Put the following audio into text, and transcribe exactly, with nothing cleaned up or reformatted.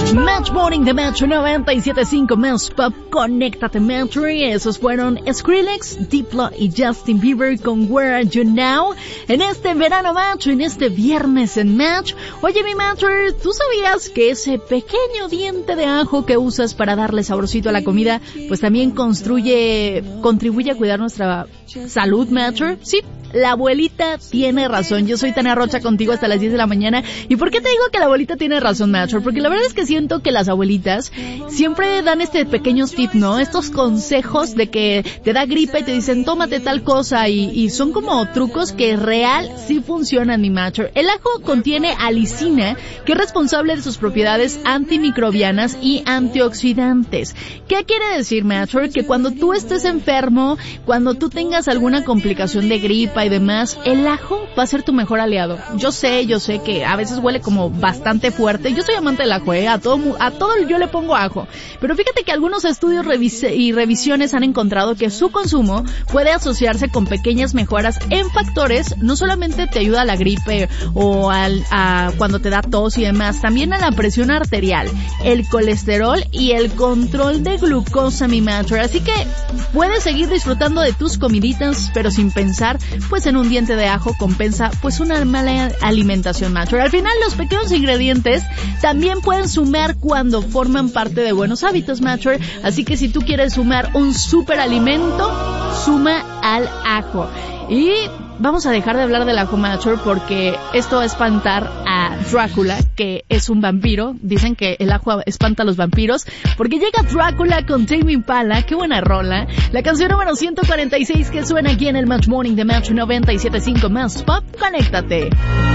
Match Morning de Match noventa y siete punto cinco Más Pop, conéctate Metro. Esos fueron Skrillex, Diplo y Justin Bieber con Where Are You Now en este verano Match, en este viernes en Match. Oye mi Matcher, ¿tú sabías que ese pequeño diente de ajo que usas para darle saborcito a la comida, pues también construye, contribuye a cuidar nuestra salud, Matcher? Sí, la abuelita tiene razón. Yo soy Tania Rocha contigo hasta las diez de la mañana. ¿Y por qué te digo que la abuelita tiene razón, Matcher? Porque la verdad es que siento que las abuelitas siempre dan este pequeños tips, ¿no? Estos consejos de que te da gripa y te dicen tómate tal cosa y, y son como trucos que real sí funcionan, mi Matcher. El ajo contiene alicina, que es responsable de sus propiedades antimicrobianas y antioxidantes. ¿Qué quiere decir, Matcher? Que cuando tú estés enfermo, cuando tú tengas alguna complicación de gripa y demás, el ajo va a ser tu mejor aliado. Yo sé, yo sé que a veces huele como bastante fuerte. Yo soy amante del ajo, ¿eh? A todo, a todo yo le pongo ajo. Pero fíjate que algunos estudios revis- y revisiones han encontrado que su consumo puede asociarse con pequeñas mejoras en factores, no solamente te ayuda a la gripe o al, a cuando te da tos y demás, también a la presión arterial, el colesterol y el control de glucosa, mi Matcher. Así que puedes seguir disfrutando de tus comiditas, pero sin pensar pues en un diente de ajo compensa pues una mala alimentación, Matcher. Al final los pequeños ingredientes también pueden sumar cuando forman parte de buenos hábitos, Matcher. Así que si tú quieres sumar un super alimento, suma al ajo. Y vamos a dejar de hablar del ajo, Matcher, porque esto va a espantar a Drácula, que es un vampiro. Dicen que el ajo espanta a los vampiros, porque llega Drácula con Tame Impala. Qué buena rola. La canción número ciento cuarenta y seis que suena aquí en el Match Morning de Match noventa y siete punto cinco Más Pop. Conéctate.